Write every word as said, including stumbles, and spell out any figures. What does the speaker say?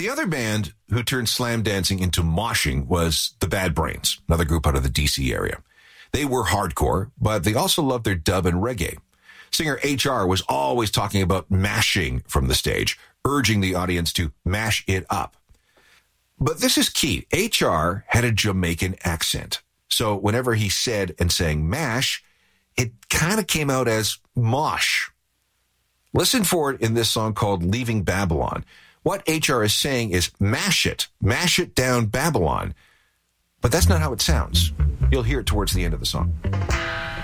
The other band who turned slam dancing into moshing was the Bad Brains, another group out of the D C area. They were hardcore, but they also loved their dub and reggae. Singer H R was always talking about mashing from the stage, urging the audience to mash it up. But this is key. H R had a Jamaican accent. So whenever he said and sang mash, it kind of came out as mosh. Listen for it in this song called Leaving Babylon. What H R is saying is mash it, mash it down Babylon. But that's not how it sounds. You'll hear it towards the end of the song.